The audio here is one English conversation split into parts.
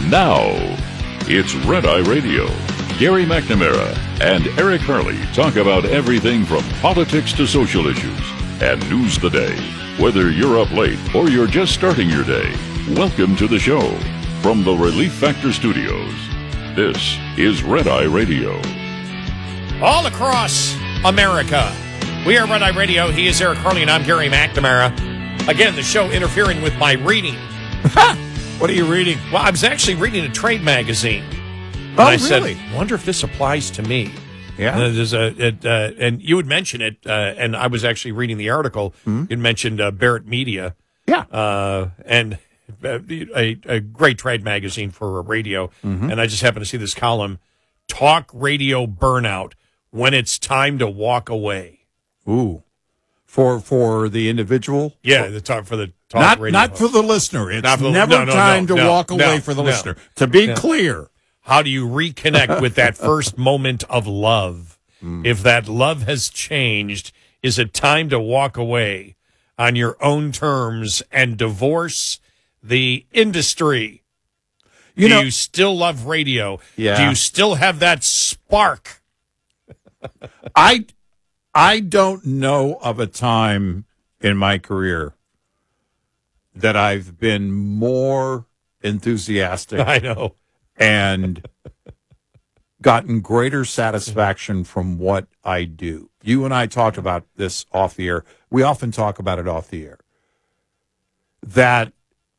Now, it's Red Eye Radio. Gary McNamara and Eric Harley talk about everything from politics to social issues and news of the day. Whether you're up late or you're just starting your day, welcome to the show. From the Relief Factor Studios, this is Red Eye Radio. All across America, we are Red Eye Radio. He is Eric Harley, and I'm Gary McNamara. Again, the show interfering with my reading. What are you reading? Well, I was actually reading a trade magazine. Oh, I really? said, wonder if this applies to me. Yeah. And you would mention it, and I was actually reading the article. Mm-hmm. You mentioned Barrett Media. Yeah. And a great trade magazine for radio. Mm-hmm. And I just happened to see this column, Talk Radio Burnout, when it's time to walk away. Ooh. For the individual? Yeah, the talk radio. Not for the listener. It's never time to walk away for the listener. To be clear. How do you reconnect with that first moment of love? If that love has changed, is it time to walk away on your own terms and divorce the industry? Do you still love radio? Yeah. Do you still have that spark? I don't know of a time in my career that I've been more enthusiastic. I know. And gotten greater satisfaction from what I do. You and I talked about this off the air. We often talk about it off the air. That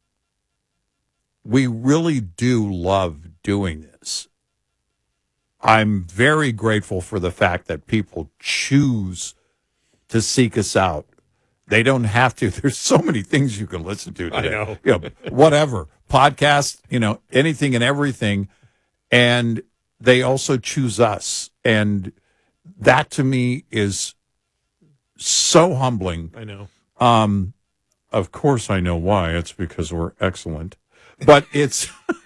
we really do love doing this. I'm very grateful for the fact that people choose to seek us out. They don't have to. There's so many things you can listen to today. I know. Whatever. Podcasts, anything and everything. And they also choose us. And that to me is so humbling. I know. Of course I know why. It's because we're excellent. But it's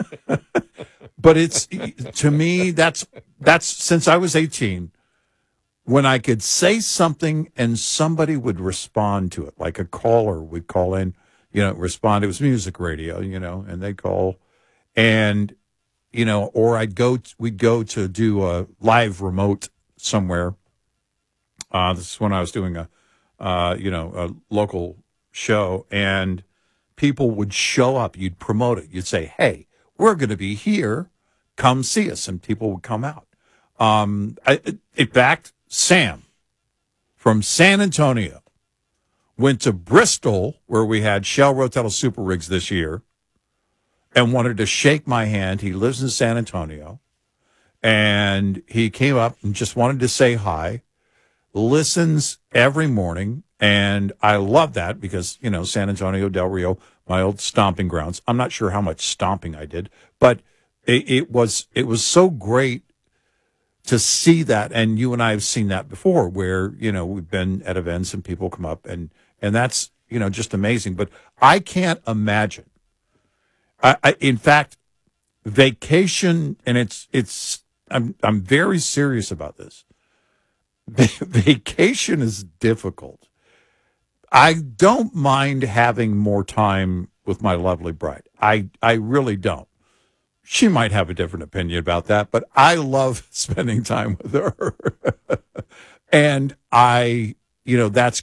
to me, that's since I was 18, when I could say something and somebody would respond to it, like a caller would call in, respond. It was music radio, and they'd call, and or we'd go to do a live remote somewhere. This is when I was doing a local show, and people would show up. You'd promote it. You'd say, "Hey, we're going to be here. Come see us," and people would come out. In fact, Sam from San Antonio went to Bristol, where we had Shell Rotella Super Rigs this year, and wanted to shake my hand. He lives in San Antonio, and he came up and just wanted to say hi, listens every morning, and I love that because, San Antonio, Del Rio, my old stomping grounds. I'm not sure how much stomping I did, but it was so great to see that, and you and I have seen that before, where we've been at events and people come up, and that's just amazing. But I can't imagine. In fact, vacation, and I'm very serious about this. Vacation is difficult. I don't mind having more time with my lovely bride. I really don't. She might have a different opinion about that, but I love spending time with her. And that's